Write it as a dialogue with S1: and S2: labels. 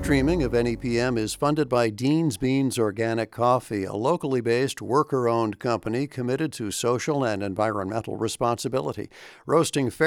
S1: streaming of NEPM is funded by Dean's Beans Organic Coffee, a locally based, worker-owned company committed to social and environmental responsibility. Roasting